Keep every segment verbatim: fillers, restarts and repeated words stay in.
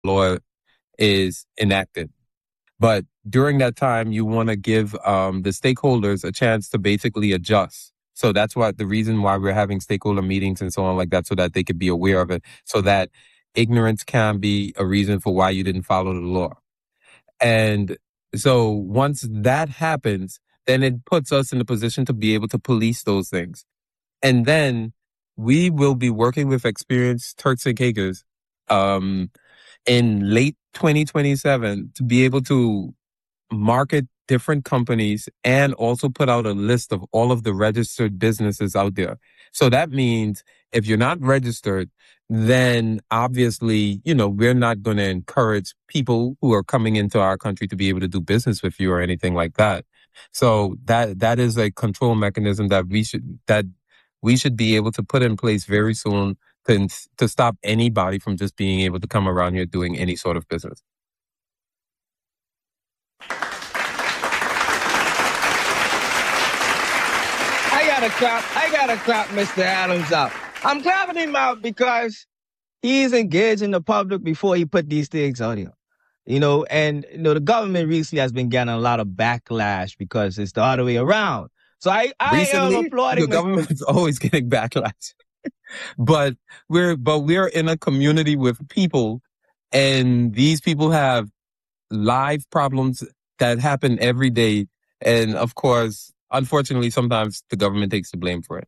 law is enacted. But during that time, you want to give um, the stakeholders a chance to basically adjust. So that's what the reason why we're having stakeholder meetings and so on like that, so that they could be aware of it, so that ignorance can be a reason for why you didn't follow the law. And so once that happens, then it puts us in a position to be able to police those things. And then we will be working with experienced Turks and Caicos um, in late twenty twenty-seven to be able to market different companies and also put out a list of all of the registered businesses out there. So that means if you're not registered, then obviously, you know, we're not going to encourage people who are coming into our country to be able to do business with you or anything like that. So that that is a control mechanism that we should that we should be able to put in place very soon to to stop anybody from just being able to come around here doing any sort of business. I gotta clap. I gotta clap Mister Adams out. I'm clapping him out because he's engaging the public before he put these things out here. You know, and you know the government recently has been getting a lot of backlash because it's the other way around. So I, I am Recently, applauding the government is always getting backlash, but we're but we're in a community with people, and these people have live problems that happen every day, and of course, unfortunately, sometimes the government takes the blame for it.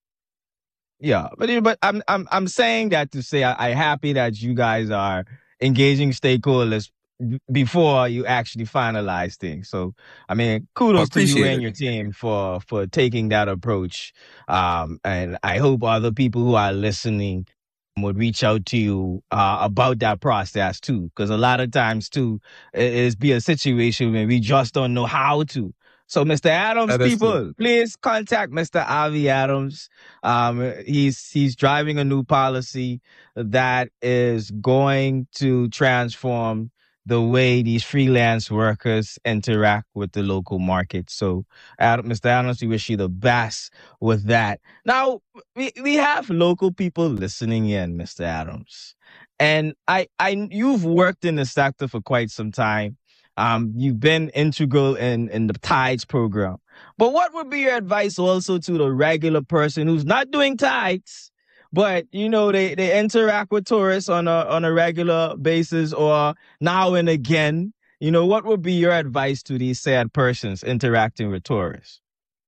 Yeah, but but I'm I'm I'm saying that to say I, I'm happy that you guys are engaging stakeholders before you actually finalize things. So, I mean, kudos to you and it. your team for for taking that approach. Um, and I hope other people who are listening would reach out to you uh, about that process too, because a lot of times too, it is be a situation where we just don't know how to. So, Mister Adams, people, true. Please contact Mister Avi Adams. Um, he's he's driving a new policy that is going to transform the way these freelance workers interact with the local market. So, Adam, Mister Adams, we wish you the best with that. Now, we, we have local people listening in, Mister Adams. And I, I, you've worked in the sector for quite some time. Um, you've been integral in, in the Tides program. But what would be your advice also to the regular person who's not doing Tides, but, you know, they, they interact with tourists on a on a regular basis or now and again? You know, what would be your advice to these sad persons interacting with tourists?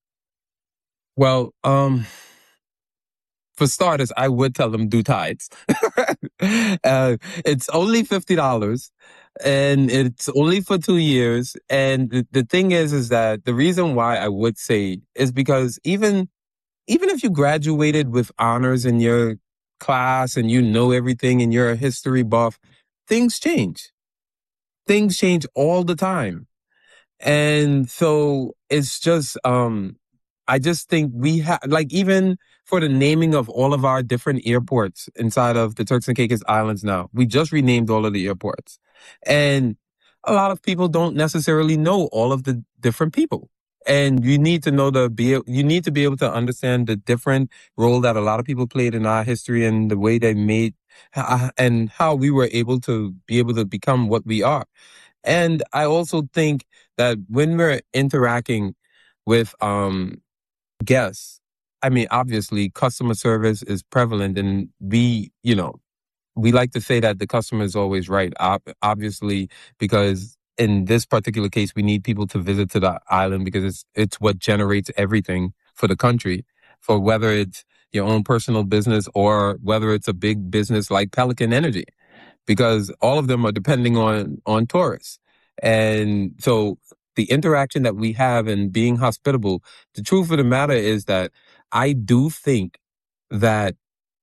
Well, um, for starters, I would tell them do Tides. uh, it's only fifty dollars. And it's only for two years. And the, the thing is, is that the reason why I would say is because even, even if you graduated with honors in your class and you know everything and you're a history buff, things change. Things change all the time. And so it's just, um, I just think we have, like, even for the naming of all of our different airports inside of the Turks and Caicos Islands now, we just renamed all of the airports. And a lot of people don't necessarily know all of the different people. And you need to know the be you need to be able to understand the different role that a lot of people played in our history and the way they made uh, and how we were able to be able to become what we are. And I also think that when we're interacting with um guests, I mean, obviously customer service is prevalent, and we, you know, we like to say that the customer is always right, obviously, because in this particular case, we need people to visit to the island because it's it's what generates everything for the country, for whether it's your own personal business or whether it's a big business like Pelican Energy, because all of them are depending on on tourists. And so the interaction that we have and being hospitable, the truth of the matter is that I do think that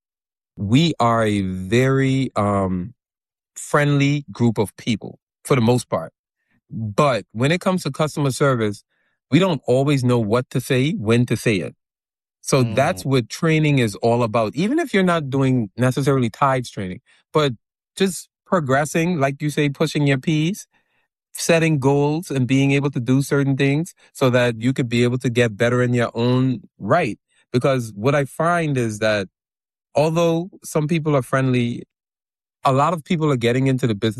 we are a very um, friendly group of people for the most part. But when it comes to customer service, we don't always know what to say, when to say it. So mm. that's what training is all about. Even if you're not doing necessarily Tides training, but just progressing, like you say, pushing your P's, setting goals and being able to do certain things so that you could be able to get better in your own right. Because what I find is that although some people are friendly, a lot of people are getting into the business